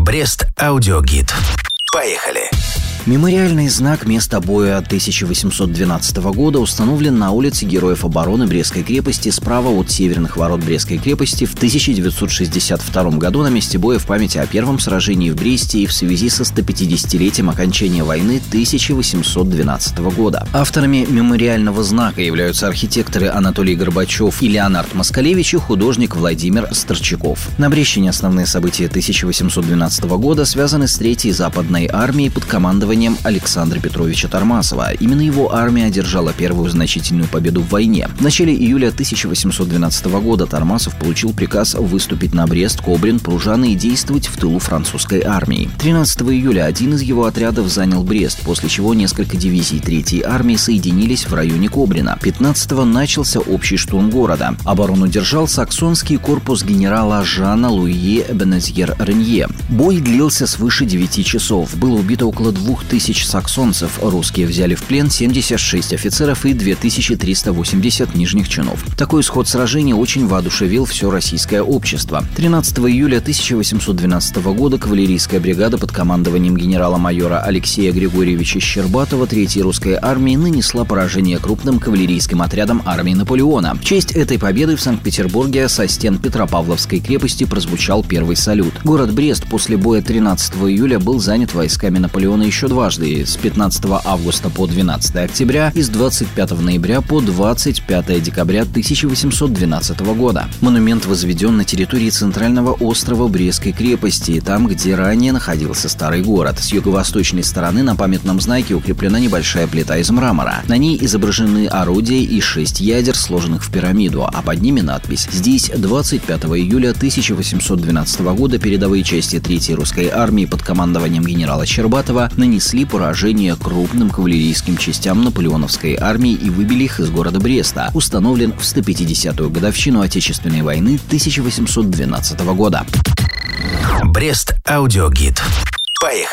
Брест аудиогид. Поехали! Мемориальный знак места боя 1812 года установлен на улице Героев обороны Брестской крепости справа от северных ворот Брестской крепости в 1962 году на месте боя в память о первом сражении в Бресте и в связи со 150-летием окончания войны 1812 года. Авторами мемориального знака являются архитекторы Анатолий Горбачев и Леонард Москалевич и художник Владимир Старчаков. На Брестщине основные события 1812 года связаны с Третьей Западной армией под командованием Александра Петровича Тармасова. Именно его армия одержала первую значительную победу в войне. В начале июля 1812 года Тармасов получил приказ выступить на Брест, Кобрин, Пружаны и действовать в тылу французской армии. 13 июля один из его отрядов занял Брест, после чего несколько дивизий Третьей армии соединились в районе Кобрина. 15-го начался общий штурм города. Оборону держал саксонский корпус генерала Жана Луи Эбенезьер Ренье. Бой длился свыше 9 часов. Было убито около 2000 саксонцев, русские взяли в плен 76 офицеров и 2380 нижних чинов. Такой исход сражения очень воодушевил все российское общество. 13 июля 1812 года кавалерийская бригада под командованием генерала-майора Алексея Григорьевича Щербатова Третьей русской армии нанесла поражение крупным кавалерийским отрядам армии Наполеона. В честь этой победы в Санкт-Петербурге со стен Петропавловской крепости прозвучал первый салют. Город Брест после боя 13 июля был занят войсками Наполеона еще дважды, с 15 августа по 12 октября и с 25 ноября по 25 декабря 1812 года. Монумент возведен на территории центрального острова Брестской крепости, там, где ранее находился старый город. С юго-восточной стороны на памятном знаке укреплена небольшая плита из мрамора. На ней изображены орудия и 6 ядер, сложенных в пирамиду, а под ними надпись: «Здесь 25 июля 1812 года передовые части Третьей русской армии под командованием генерала Щербатова нанесли поражение крупным кавалерийским частям наполеоновской армии и выбили их из города Бреста. Установлен в 150-ю годовщину Отечественной войны 1812 года. Брест аудиогид. Поехали!